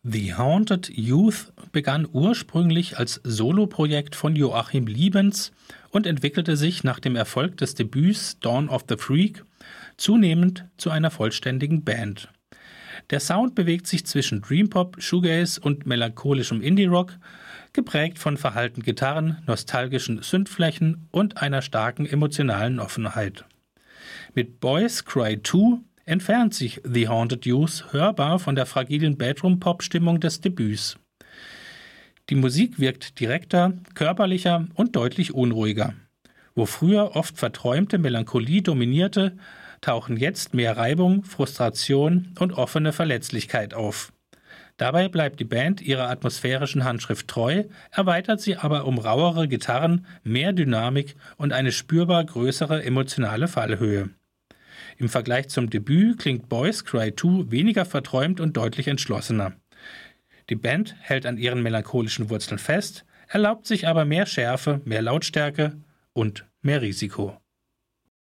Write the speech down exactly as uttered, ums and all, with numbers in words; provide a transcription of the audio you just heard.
The Haunted Youth begann ursprünglich als Soloprojekt von Joachim Liebens und entwickelte sich nach dem Erfolg des Debüts Dawn of the Freak zunehmend zu einer vollständigen Band. Der Sound bewegt sich zwischen Dreampop, Shoegaze und melancholischem Indie-Rock, geprägt von verhallten Gitarren, nostalgischen Synthflächen und einer starken emotionalen Offenheit. Mit Boys Cry zwei entfernt sich The Haunted Youth hörbar von der fragilen Bedroom-Pop-Stimmung des Debüts. Die Musik wirkt direkter, körperlicher und deutlich unruhiger. Wo früher oft verträumte Melancholie dominierte, tauchen jetzt mehr Reibung, Frustration und offene Verletzlichkeit auf. Dabei bleibt die Band ihrer atmosphärischen Handschrift treu, erweitert sie aber um rauere Gitarren, mehr Dynamik und eine spürbar größere emotionale Fallhöhe. Im Vergleich zum Debüt klingt Boys Cry zwei weniger verträumt und deutlich entschlossener. Die Band hält an ihren melancholischen Wurzeln fest, erlaubt sich aber mehr Schärfe, mehr Lautstärke und mehr Risiko.